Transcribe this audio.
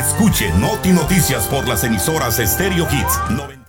Escuche Noti Noticias por las emisoras Stereo Hits 90.